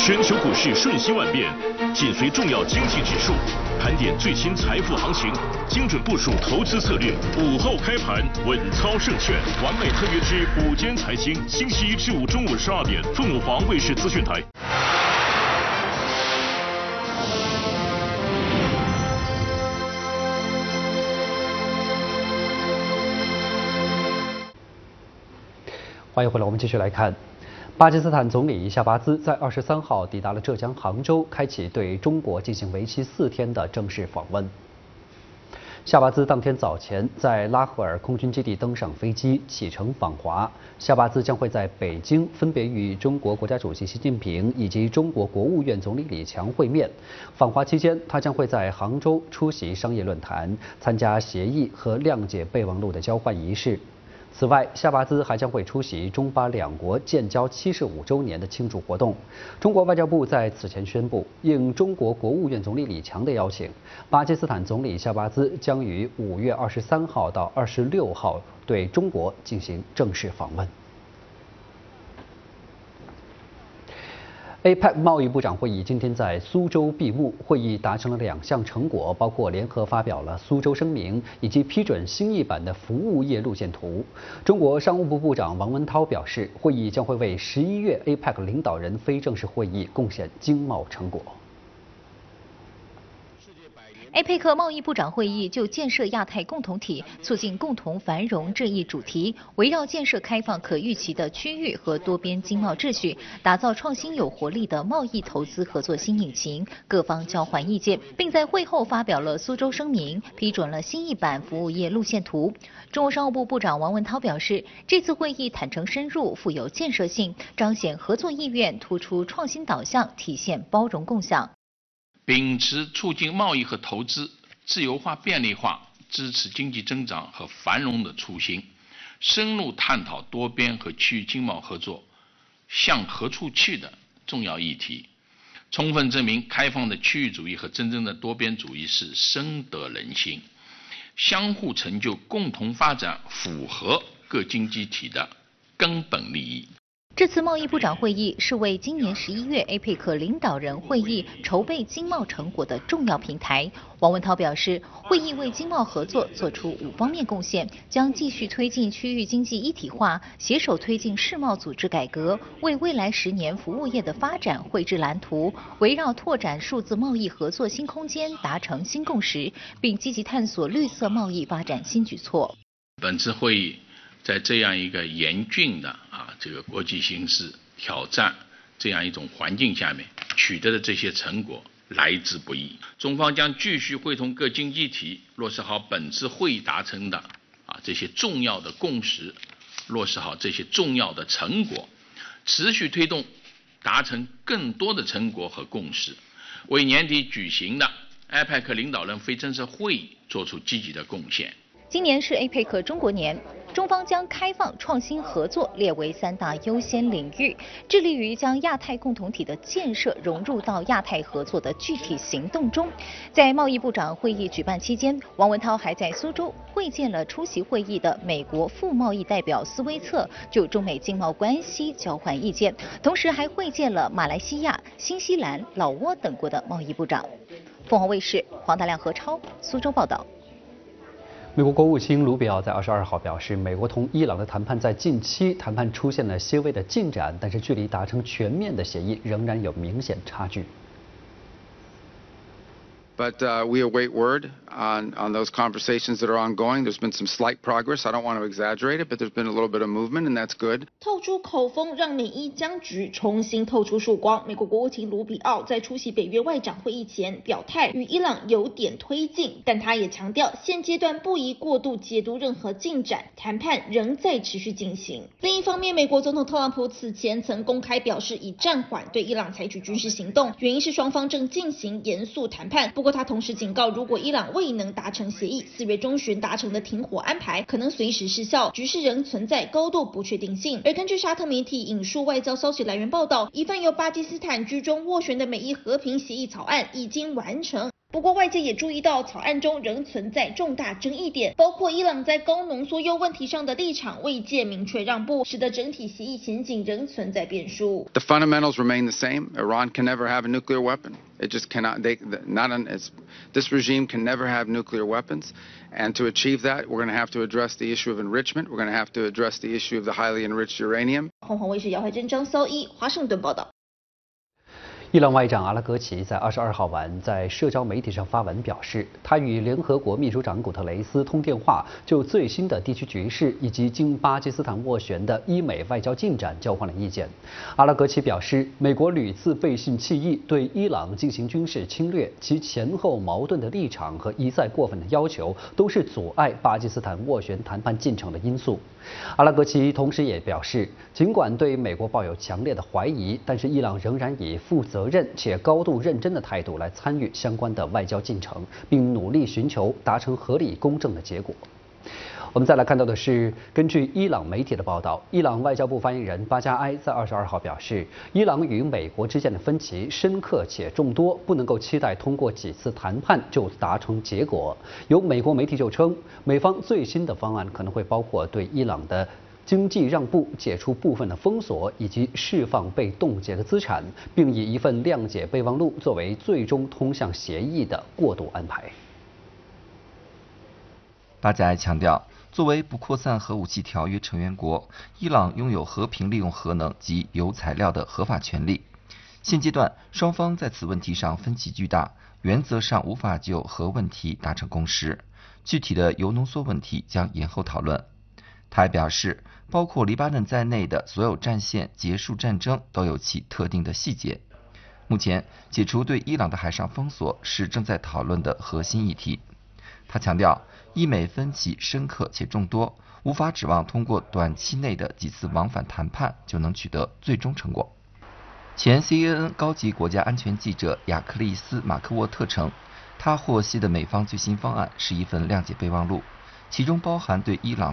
全球股市瞬息万变，紧随重要经济指数，盘点最新财富行情，精准部署投资策略。午后开盘，稳操胜券。完美特约之午间财经，星期一至五中午12点，凤凰卫视资讯台。 欢迎回来，我们继续来看。巴基斯坦总理夏巴兹在23号抵达了浙江杭州，开启对中国进行为期4天的正式访问。夏巴兹当天早前在拉合尔空军基地登上飞机，启程访华。夏巴兹将会在北京分别与中国国家主席习近平以及中国国务院总理李强会面。访华期间，他将会在杭州出席商业论坛，参加协议和谅解备忘录的交换仪式。此外，夏巴兹还将会出席中巴两国建交75周年的庆祝活动。中国外交部在此前宣布，应中国国务院总理李强的邀请，巴基斯坦总理夏巴兹将于5月23号到26号对中国进行正式访问。APEC 贸易部长会议今天在苏州闭幕，会议达成了2项成果，包括联合发表了苏州声明，以及批准新一版的服务业路线图。中国商务部部长王文涛表示，会议将会为11月 APEC 领导人非正式会议贡献经贸成果。 APEC 贸易部长会议就建设亚太共同体、促进共同繁荣这一主题，围绕建设开放可预期的区域和多边经贸秩序，打造创新有活力的贸易投资合作新引擎，各方交换意见，并在会后发表了苏州声明，批准了新一版服务业路线图。中国商务部部长王文涛表示，这次会议坦诚深入，富有建设性，彰显合作意愿，突出创新导向，体现包容共享。 秉持促进贸易和投资自由化便利化、支持经济增长和繁荣的初心，深入探讨多边和区域经贸合作向何处去的重要议题，充分证明开放的区域主义和真正的多边主义是深得人心，相互成就、共同发展，符合各经济体的根本利益。 这次贸易部长会议是为今年11月 APEC 领导人会议筹备经贸成果的重要平台。王文涛表示，会议为经贸合作做出5方面贡献，将继续推进区域经济一体化，携手推进世贸组织改革，为未来10年服务业的发展绘制蓝图，围绕拓展数字贸易合作新空间达成新共识，并积极探索绿色贸易发展新举措。 本次会议在这样一个严峻的这个国际形势挑战这样一种环境下面取得的这些成果来之不易。中方将继续会同各经济体落实好本次会议达成的这些重要的共识，落实好这些重要的成果，持续推动达成更多的成果和共识，为年底举行的 APEC 领导人非正式会议做出积极的贡献。 今年是 APEC 中国年，中方将开放创新合作列为3大优先领域，致力于将亚太共同体的建设融入到亚太合作的具体行动中。在贸易部长会议举办期间，王文涛还在苏州会见了出席会议的美国副贸易代表斯威策，就中美经贸关系交换意见，同时还会见了马来西亚、新西兰、老挝等国的贸易部长。凤凰卫视黄大亮、何超苏州报道。 美国国务卿卢比奥在22号表示，美国同伊朗的谈判在近期谈判出现了些微的进展，但是距离达成全面的协议仍然有明显差距。 But we await word on those conversations that are ongoing. There's been some slight progress. I don't want to exaggerate it, but there's been a little bit of movement, and that's good. 透出口风，让美伊僵局重新透出曙光。美国国务卿卢比奥在出席北约外长会议前表态，与伊朗有点推进，但他也强调，现阶段不宜过度解读任何进展，谈判仍在持续进行。另一方面，美国总统特朗普此前曾公开表示，已暂缓对伊朗采取军事行动，原因是双方正进行严肃谈判。不过他同时警告，如果伊朗未能达成协议，4月中旬达成的停火安排可能随时失效，局势仍存在高度不确定性。而根据沙特媒体引述外交消息来源报道，一份由巴基斯坦居中斡旋的美伊和平协议草案已经完成。 不过外界也注意到，草案中仍存在重大争议点，包括伊朗在高浓缩铀问题上的立场未见明确让步，使得整体协议前景仍存在变数。 The fundamentals remain the same. Iran can never have a nuclear weapon. It just cannot. This regime can never have nuclear weapons. And to achieve that, we're going to have to address the issue of enrichment. We're going to have to address the issue of the highly enriched uranium. 凤凰卫视姚怀珍、张骚一华盛顿报道。 伊朗外长阿拉格齐在22号晚在社交媒体上发文表示，他与联合国秘书长古特雷斯通电话，就最新的地区局势以及经巴基斯坦斡旋的伊美外交进展交换了意见。阿拉格齐表示，美国屡次背信弃义，对伊朗进行军事侵略，其前后矛盾的立场和一再过分的要求，都是阻碍巴基斯坦斡旋谈判进程的因素。阿拉格齐同时也表示，尽管对美国抱有强烈的怀疑，但是伊朗仍然以负责任且高度认真的态度来参与相关的外交进程，并努力寻求达成合理公正的结果。我们再来看到的是，根据伊朗媒体的报道，伊朗外交部发言人巴加埃在22号表示，伊朗与美国之间的分歧深刻且众多，不能够期待通过几次谈判就达成结果。有美国媒体就称，美方最新的方案可能会包括对伊朗的经济让步、解除部分的封锁以及释放被冻结的资产，并以一份谅解备忘录作为最终通向协议的过渡安排。 巴加埃强调，作为不扩散核武器条约成员国，伊朗拥有和平利用核能及铀材料的合法权利。现阶段，双方在此问题上分歧巨大，原则上无法就核问题达成共识。具体的铀浓缩问题将延后讨论。他还表示，包括黎巴嫩在内的所有战线结束战争都有其特定的细节。目前，解除对伊朗的海上封锁是正在讨论的核心议题。他强调，伊美分歧深刻且众多，无法指望通过短期内的几次往返谈判就能取得最终成果。前 CNN 高级国家安全记者亚克利斯·马克沃特称，他获悉的美方最新方案是一份谅解备忘录，其中包含对伊朗